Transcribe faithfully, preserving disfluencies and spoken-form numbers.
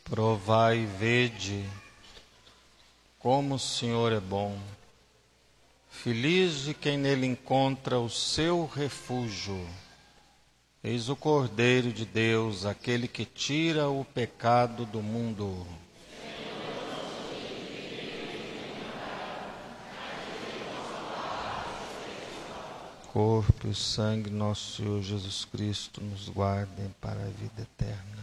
Provai e vede como o Senhor é bom. Feliz de quem nele encontra o seu refúgio. Eis o Cordeiro de Deus, aquele que tira o pecado do mundo. Corpo e sangue, nosso Senhor Jesus Cristo, nos guardem para a vida eterna.